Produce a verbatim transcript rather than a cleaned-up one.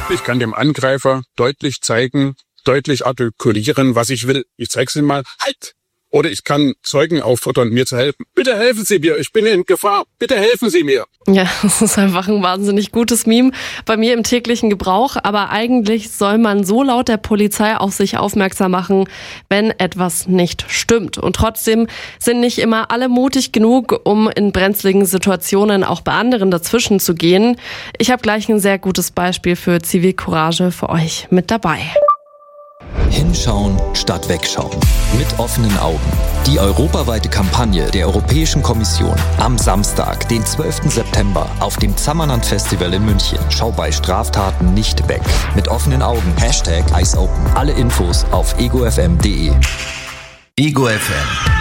Ich kann dem Angreifer deutlich zeigen, deutlich artikulieren, was ich will. Ich zeige es ihm mal, halt! Oder ich kann Zeugen auffordern, mir zu helfen. Bitte helfen Sie mir, ich bin in Gefahr. Bitte helfen Sie mir. Ja, das ist einfach ein wahnsinnig gutes Meme bei mir im täglichen Gebrauch. Aber eigentlich soll man so laut der Polizei auf sich aufmerksam machen, wenn etwas nicht stimmt. Und trotzdem sind nicht immer alle mutig genug, um in brenzligen Situationen auch bei anderen dazwischen zu gehen. Ich habe gleich ein sehr gutes Beispiel für Zivilcourage für euch mit dabei. Hinschauen statt wegschauen. Mit offenen Augen. Die europaweite Kampagne der Europäischen Kommission am Samstag, den zwölften September, auf dem Zammerland Festival in München. Schau bei Straftaten nicht weg. Mit offenen Augen. Hashtag Eyes Open. Alle Infos auf ego f m punkt d e. Ego F M.